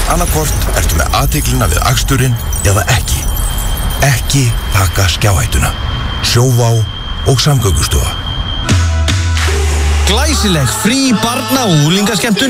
Annarkvort ertu með athyglina við aksturinn eða ekki. Ekki taka skjáhættuna. Sjóvá og Samgöngustofa. Glæsileg frí barna- og unglingaskemmtun